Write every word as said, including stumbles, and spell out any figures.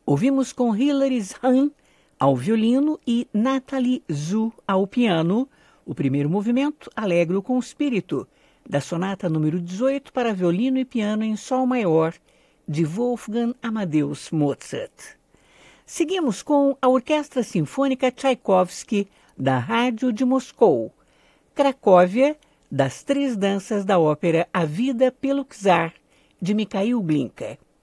Ouvimos com Hilary Hahn ao violino e Nathalie Zhu ao piano, o primeiro movimento, Allegro com Spirito, da sonata número dezoito para violino e piano em sol maior, de Wolfgang Amadeus Mozart. Seguimos com a Orquestra Sinfônica Tchaikovsky, da Rádio de Moscou, Cracóvia, das Três Danças da ópera A Vida pelo Czar, de Mikhail Glinka.